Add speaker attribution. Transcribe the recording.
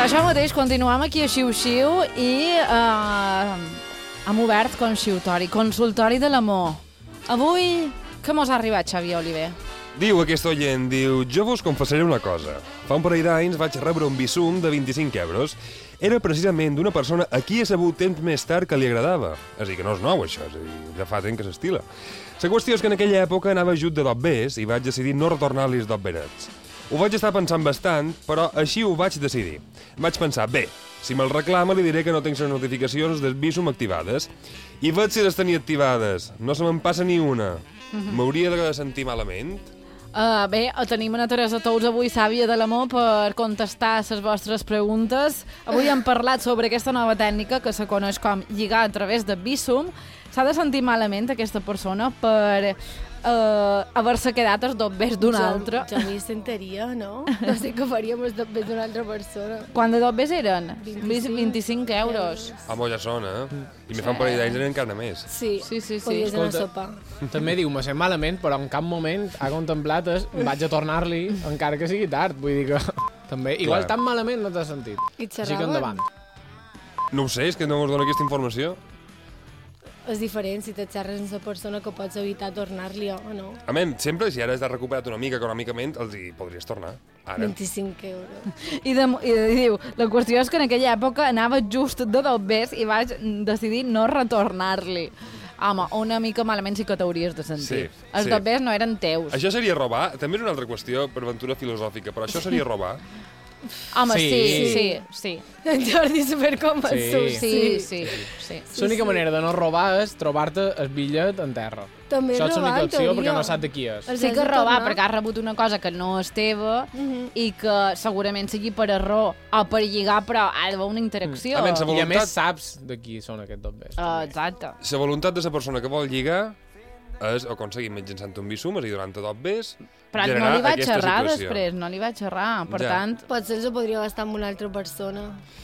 Speaker 1: això mateix, continuem aquí a Xiu-Xiu i hem obert consultori de l'amor. Avui, què mos ha arribat, Xavier Oliver?
Speaker 2: Diu aquest oient, jo vos confessaré una cosa. Fa un parell d'anys vaig rebre un Bizum de 25 euros. Era precisament d'una persona a qui he sabut temps més tard que li agradava. És a dir, que no és nou, això, és a dir, ja fa temps que s'estila. La qüestió és que en aquella època anava ajut de dobbers i vaig decidir no retornar-li els dobberets. Ho vaig estar pensant bastant, però així ho vaig decidir. Vaig pensar, bé, si me'l reclama li diré que no tinc les notificacions del Bizum activades. I veig si les tenia activades. No se me'n passa ni una. M'hauria de sentir malament?
Speaker 1: Bé, tenim una Teresa Tous avui, sàvia de l'amor, per contestar les vostres preguntes. Avui hem parlat sobre aquesta nova tècnica que se coneix com lligar a través de Bizum. S'ha de sentir malament aquesta persona per haver-se quedat els dobbers d'un altre.
Speaker 3: Jo m'hi sentiria, no? No sé què faríem els dobbers d'una altra persona.
Speaker 1: Quan de dobbers eren? 25 euros.
Speaker 2: Home, ja sona, I me fa un parell d'anys eren encara més.
Speaker 3: Sí,
Speaker 1: Sí.
Speaker 3: podies anar a sopar.
Speaker 4: També diu, me sent malament, però en cap moment ha contemplat vaig a tornar-li, encara que sigui tard. Vull dir que també, igual tan malament no t'ha sentit.
Speaker 3: I
Speaker 4: Així que
Speaker 3: xerraven?
Speaker 4: endavant.
Speaker 2: No ho sé, és que no us dona aquesta informació.
Speaker 3: És diferent si te xerres amb la persona que pots evitar tornar-li o no.
Speaker 2: A més, sempre, si ara has recuperat una mica econòmicament, els hi podries tornar. Ara.
Speaker 3: 25 euros.
Speaker 1: I diu, la qüestió és que en aquella època anava just de dobbers i vaig decidir no retornar-li. Home, una mica malament sí que t'hauries de sentir.
Speaker 2: Sí,
Speaker 1: Els
Speaker 2: sí.
Speaker 1: dobbers no eren teus.
Speaker 2: Això seria robar? També és una altra qüestió per aventura filosòfica, però això seria robar?
Speaker 1: Home,
Speaker 4: Sí.
Speaker 1: sí.
Speaker 3: En Jordi superconvençut.
Speaker 4: Sí. L'única manera de no robar és trobar-te el bitllet en terra.
Speaker 3: També
Speaker 4: Això és
Speaker 3: robar,
Speaker 4: l'única
Speaker 3: en
Speaker 4: opció
Speaker 3: teoria.
Speaker 4: perquè no sap de qui és.
Speaker 1: Sí que robar, perquè has rebut una cosa que no és teva i que segurament sigui per error o per lligar, però ha d'haver una interacció.
Speaker 2: A menys,
Speaker 4: I a
Speaker 2: voluntat-
Speaker 4: més saps de qui són aquests dobbers.
Speaker 1: Exacte.
Speaker 2: La voluntat de la persona que vol lligar és aconseguir mitjançant un Bizum, és a dir, durant dobbers,
Speaker 1: Però no
Speaker 2: generar
Speaker 1: li va
Speaker 2: aquesta
Speaker 1: xerrar
Speaker 2: situació.
Speaker 1: després, no li va xerrar. Per
Speaker 2: Ja.
Speaker 1: tant,
Speaker 3: Potser els ho podria gastar amb una altra persona.